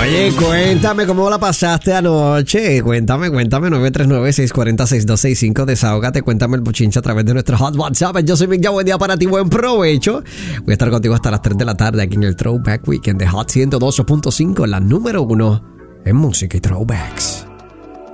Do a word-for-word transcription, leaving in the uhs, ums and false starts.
Oye, cuéntame cómo la pasaste anoche. Cuéntame, cuéntame. nueve tres nueve, seis cuatro cero, seis dos seis cinco. Desahógate, cuéntame el bochinche a través de nuestro hot WhatsApp. Yo soy Mick, ya buen día para ti, buen provecho. Voy a estar contigo hasta las tres de la tarde aquí en el Throwback Weekend de Hot ciento dos punto cinco, la número uno en música y throwbacks.